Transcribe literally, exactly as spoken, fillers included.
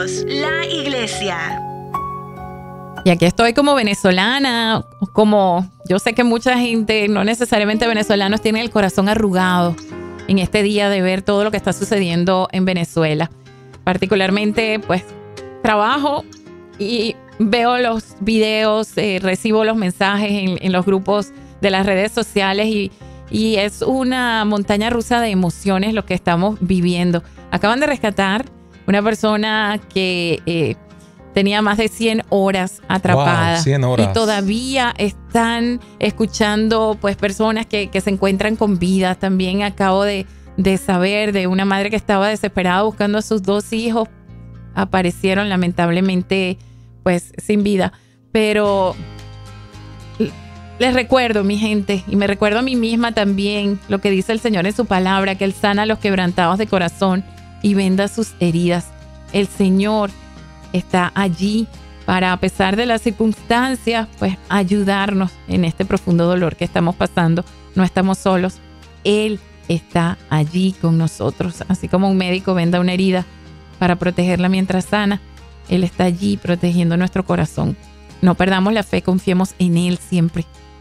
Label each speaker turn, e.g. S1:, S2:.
S1: Unidos, la iglesia.
S2: Y aquí estoy como venezolana, como yo sé que mucha gente, no necesariamente venezolanos, tienen el corazón arrugado en este día de ver todo lo que está sucediendo en Venezuela. Particularmente, pues, trabajo y veo los videos, eh, recibo los mensajes en, en los grupos de las redes sociales y, y es una montaña rusa de emociones lo que estamos viviendo. Acaban de rescatar una persona que eh, tenía más de cien horas atrapada.
S3: Wow, cien horas.
S2: Y todavía están escuchando pues personas que, que se encuentran con vida. También acabo de, de saber de una madre que estaba desesperada buscando a sus dos hijos. Aparecieron lamentablemente pues sin vida. Pero les recuerdo, mi gente, y me recuerdo a mí misma también lo que dice el Señor en su palabra, que Él sana a los quebrantados de corazón y venda sus heridas. El Señor está allí para, a pesar de las circunstancias, pues ayudarnos en este profundo dolor que estamos pasando. No estamos solos. Él está allí con nosotros. Así como un médico venda una herida para protegerla mientras sana, Él está allí protegiendo nuestro corazón. No perdamos la fe, confiemos en Él siempre.